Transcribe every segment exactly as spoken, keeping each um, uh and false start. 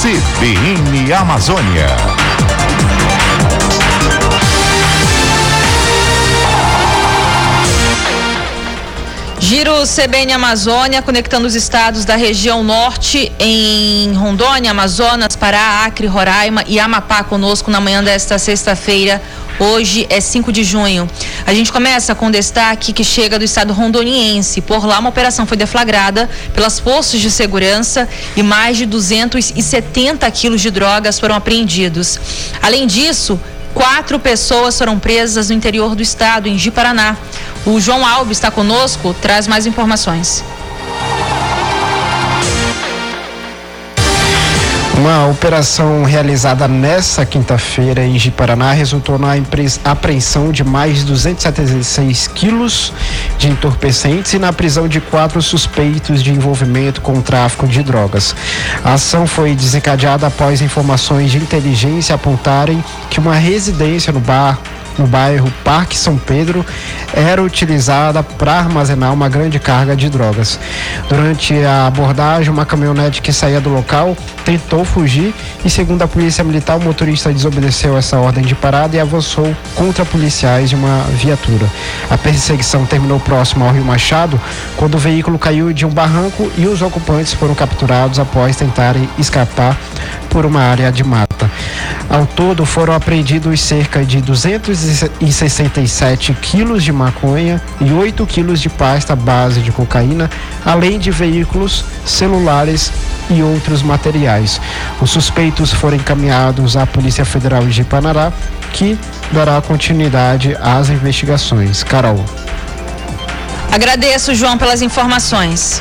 C B N Amazônia. Giro C B N Amazônia, conectando os estados da região norte em Rondônia, Amazonas, Pará, Acre, Roraima e Amapá conosco na manhã desta sexta-feira. Hoje é cinco de junho. A gente começa com destaque que chega do estado rondoniense. Por lá, uma operação foi deflagrada pelas forças de segurança e mais de duzentos e setenta quilos de drogas foram apreendidos. Além disso, quatro pessoas foram presas no interior do estado, em Ji-Paraná. O João Alves está conosco, traz mais informações. Uma operação realizada nesta quinta-feira em Ji-Paraná resultou na apreensão de mais de duzentos e setenta e seis quilos de entorpecentes e na prisão de quatro suspeitos de envolvimento com o tráfico de drogas. A ação foi desencadeada após informações de inteligência apontarem que uma residência no bar no bairro Parque São Pedro era utilizada para armazenar uma grande carga de drogas. Durante a abordagem, uma caminhonete que saía do local tentou fugir e, segundo a polícia militar, o motorista desobedeceu essa ordem de parada e avançou contra policiais de uma viatura. A perseguição terminou próximo ao Rio Machado, quando o veículo caiu de um barranco e os ocupantes foram capturados após tentarem escapar por uma área de mata. Ao todo, foram apreendidos cerca de duzentos e sessenta e sete quilos de maconha e oito quilos de pasta base de cocaína, além de veículos, celulares e outros materiais. Os suspeitos foram encaminhados à Polícia Federal de Ji-Paraná, que dará continuidade às investigações. Carol. Agradeço, João, pelas informações.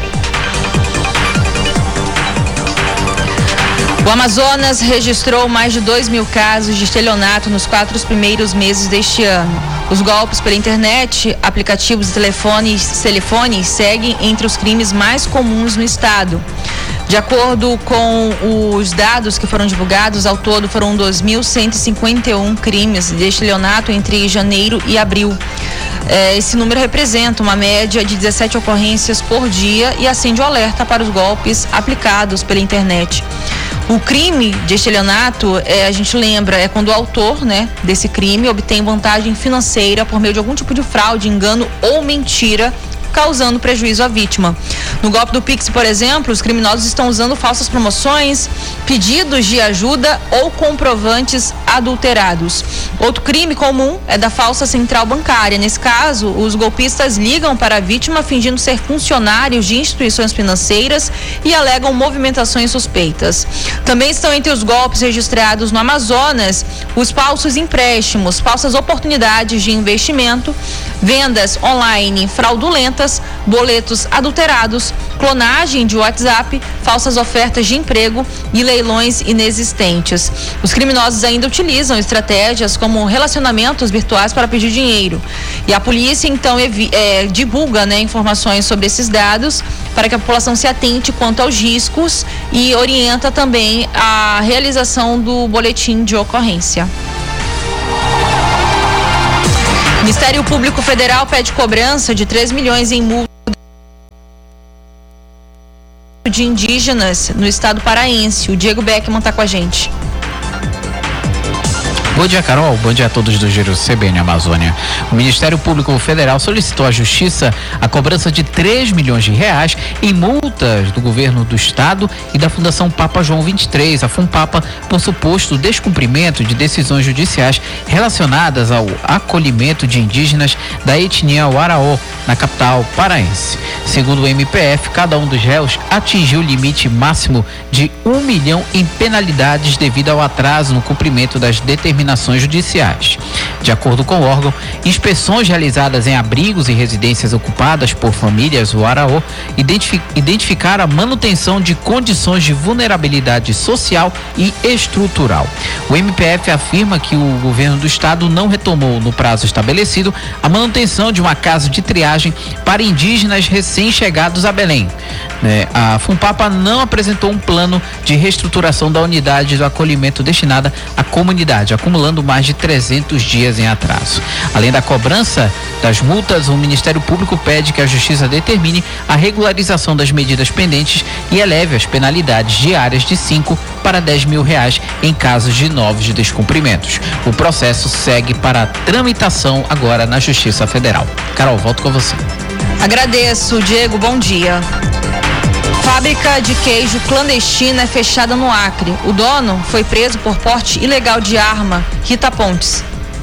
O Amazonas registrou mais de dois mil casos de estelionato nos quatro primeiros meses deste ano. Os golpes pela internet, aplicativos e telefones, telefones seguem entre os crimes mais comuns no estado. De acordo com os dados que foram divulgados, ao todo foram dois mil cento e cinquenta e um crimes de estelionato entre janeiro e abril. Esse número representa uma média de dezessete ocorrências por dia e acende o alerta para os golpes aplicados pela internet. O crime de estelionato, é, a gente lembra, é quando o autor, né, desse crime obtém vantagem financeira por meio de algum tipo de fraude, engano ou mentira, causando prejuízo à vítima. No golpe do Pix, por exemplo, os criminosos estão usando falsas promoções, pedidos de ajuda ou comprovantes adulterados. Outro crime comum é da falsa central bancária. Nesse caso, os golpistas ligam para a vítima fingindo ser funcionários de instituições financeiras e alegam movimentações suspeitas. Também estão entre os golpes registrados no Amazonas os falsos empréstimos, falsas oportunidades de investimento, vendas online fraudulentas, boletos adulterados, clonagem de WhatsApp, falsas ofertas de emprego e leilões inexistentes. Os criminosos ainda utilizam estratégias como relacionamentos virtuais para pedir dinheiro. E a polícia, então, é, divulga, né, informações sobre esses dados para que a população se atente quanto aos riscos e orienta também a realização do boletim de ocorrência. O Ministério Público Federal pede cobrança de três milhões em multa de indígenas no estado paraense. O Diego Beckman está com a gente. Bom dia, Carol. Bom dia a todos do Giro C B N Amazônia. O Ministério Público Federal solicitou à Justiça a cobrança de três milhões de reais em multas do governo do estado e da Fundação Papa João vinte e três, a FUNPAPA, por suposto descumprimento de decisões judiciais relacionadas ao acolhimento de indígenas da etnia Waraó, na capital paraense. Segundo o M P F, cada um dos réus atingiu o limite máximo de um milhão em penalidades devido ao atraso no cumprimento das determinações judiciais. De acordo com o órgão, inspeções realizadas em abrigos e residências ocupadas por famílias Waraó identific, identificaram a manutenção de condições de vulnerabilidade social e estrutural. O M P F afirma que o governo do estado não retomou no prazo estabelecido a manutenção de uma casa de triagem para indígenas recém-chegados a Belém. né? A Funpapa não apresentou um plano de reestruturação da unidade do acolhimento destinada à comunidade, acumulando mais de trezentos dias em atraso. Além da cobrança das multas, o Ministério Público pede que a Justiça determine a regularização das medidas pendentes e eleve as penalidades diárias de cinco para dez mil reais em casos de novos descumprimentos. O processo segue para tramitação agora na Justiça Federal. Carol, volto com você. Agradeço, Diego, bom dia. Fábrica de queijo clandestina é fechada no Acre. O dono foi preso por porte ilegal de arma. Rita Pontes.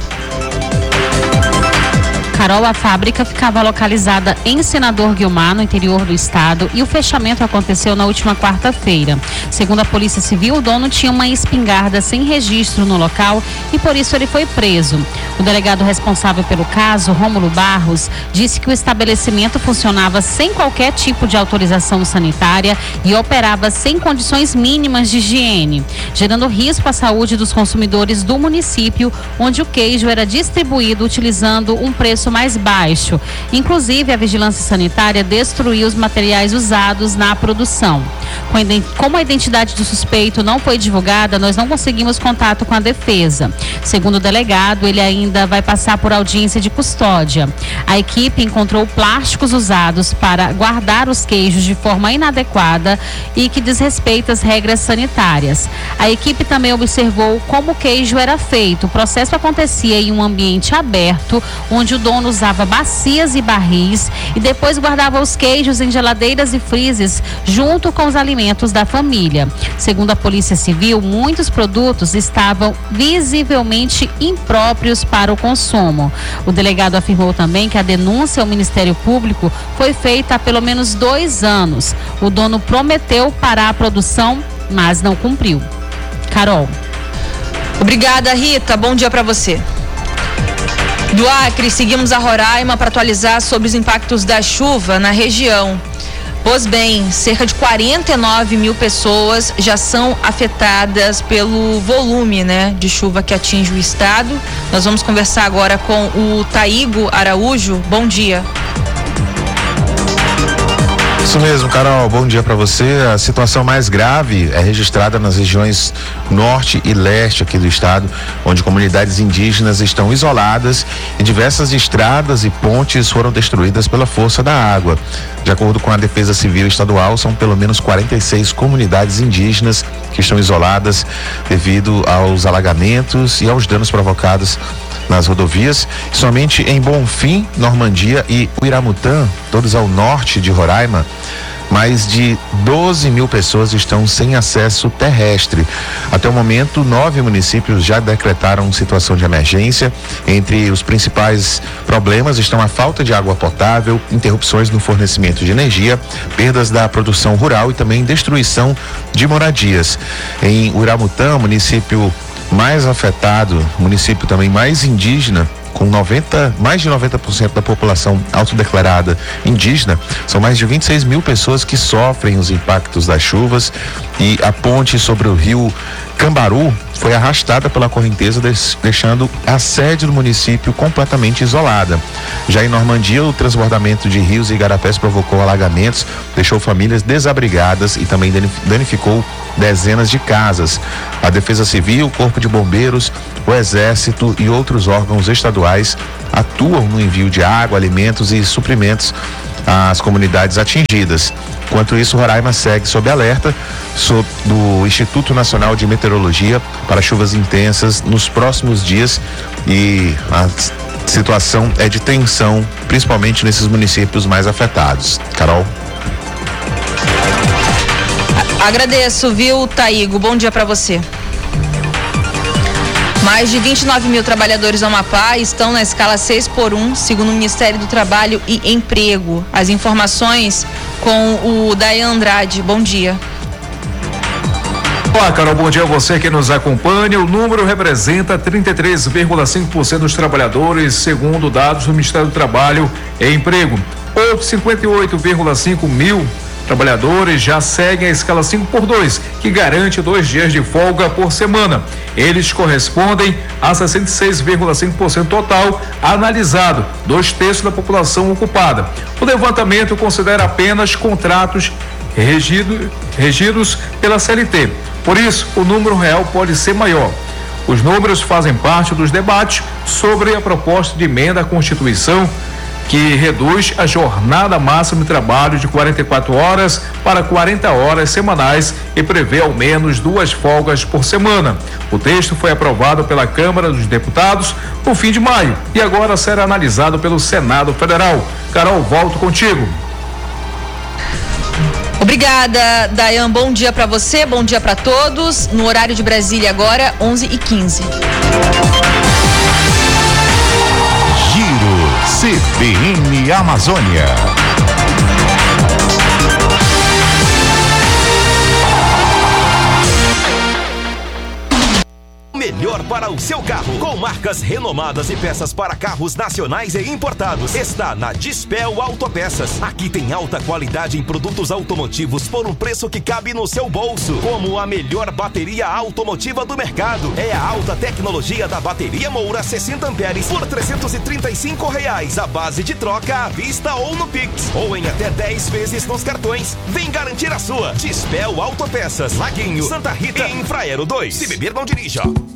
Carol, a fábrica ficava localizada em Senador Guiomar, no interior do estado, e o fechamento aconteceu na última quarta-feira. Segundo a Polícia Civil, o dono tinha uma espingarda sem registro no local e por isso ele foi preso. O delegado responsável pelo caso, Rômulo Barros, disse que o estabelecimento funcionava sem qualquer tipo de autorização sanitária e operava sem condições mínimas de higiene, gerando risco à saúde dos consumidores do município, onde o queijo era distribuído utilizando um preço mais baixo. Inclusive, a vigilância sanitária destruiu os materiais usados na produção. Como a identidade do suspeito não foi divulgada, nós não conseguimos contato com a defesa. Segundo o delegado, ele ainda vai passar por audiência de custódia. A equipe encontrou plásticos usados para guardar os queijos de forma inadequada e que desrespeita as regras sanitárias. A equipe também observou como o queijo era feito. O processo acontecia em um ambiente aberto, onde o dono usava bacias e barris e depois guardava os queijos em geladeiras e freezers junto com os alimentos da família. Segundo a Polícia Civil, muitos produtos estavam visivelmente impróprios para o consumo. O delegado afirmou também que a denúncia ao Ministério Público foi feita há pelo menos dois anos. O dono prometeu parar a produção, mas não cumpriu. Carol. Obrigada, Rita. Bom dia para você. Do Acre, seguimos a Roraima para atualizar sobre os impactos da chuva na região. Pois bem, cerca de quarenta e nove mil pessoas já são afetadas pelo volume, né, de chuva que atinge o estado. Nós vamos conversar agora com o Taigo Araújo. Bom dia. Isso mesmo, Carol, bom dia para você. A situação mais grave é registrada nas regiões norte e leste aqui do estado, onde comunidades indígenas estão isoladas e diversas estradas e pontes foram destruídas pela força da água. De acordo com a Defesa Civil Estadual, são pelo menos quarenta e seis comunidades indígenas que estão isoladas devido aos alagamentos e aos danos provocados nas rodovias. Somente em Bonfim, Normandia e Uiramutã, todos ao norte de Roraima, mais de doze mil pessoas estão sem acesso terrestre. Até o momento, nove municípios já decretaram situação de emergência. Entre os principais problemas estão a falta de água potável, interrupções no fornecimento de energia, perdas da produção rural e também destruição de moradias. Em Uiramutã, município mais afetado, município também mais indígena, com noventa, mais de noventa por cento da população autodeclarada indígena, são mais de vinte e seis mil pessoas que sofrem os impactos das chuvas e a ponte sobre o rio Cambaru foi arrastada pela correnteza, deixando a sede do município completamente isolada. Já em Normandia, o transbordamento de rios e igarapés provocou alagamentos, deixou famílias desabrigadas e também danificou dezenas de casas. A Defesa Civil, o Corpo de Bombeiros, o Exército e outros órgãos estaduais atuam no envio de água, alimentos e suprimentos às comunidades atingidas. Enquanto isso, Roraima segue sob alerta sob, do Instituto Nacional de Meteorologia para chuvas intensas nos próximos dias e a situação é de tensão, principalmente nesses municípios mais afetados. Carol. Agradeço, viu, Taigo? Bom dia para você. Mais de vinte e nove mil trabalhadores do Amapá estão na escala seis por um, segundo o Ministério do Trabalho e Emprego. As informações com o Dayan Andrade. Bom dia. Olá, Carol, bom dia a você que nos acompanha. O número representa trinta e três vírgula cinco por cento dos trabalhadores, segundo dados do Ministério do Trabalho e Emprego. Outros cinquenta e oito vírgula cinco mil trabalhadores já seguem a escala cinco por dois, que garante dois dias de folga por semana. Eles correspondem a sessenta e seis vírgula cinco por cento total analisado, dois terços da população ocupada. O levantamento considera apenas contratos regido, regidos pela C L T. Por isso, o número real pode ser maior. Os números fazem parte dos debates sobre a proposta de emenda à Constituição, que reduz a jornada máxima de trabalho de quarenta e quatro horas para quarenta horas semanais e prevê ao menos duas folgas por semana. O texto foi aprovado pela Câmara dos Deputados no fim de maio e agora será analisado pelo Senado Federal. Carol, volto contigo. Obrigada, Dayan. Bom dia para você, bom dia para todos. No horário de Brasília agora, onze e quinze. Giro C B N Amazônia. Melhor para o seu carro, com marcas renomadas e peças para carros nacionais e importados. Está na Dispel Autopeças. Aqui tem alta qualidade em produtos automotivos por um preço que cabe no seu bolso. Como a melhor bateria automotiva do mercado. É a alta tecnologia da bateria Moura sessenta amperes por trezentos e trinta e cinco reais. A base de troca à vista ou no Pix. Ou em até dez vezes nos cartões. Vem garantir a sua. Dispel Autopeças, Laguinho, Santa Rita e Infraero dois. Se beber, não dirija.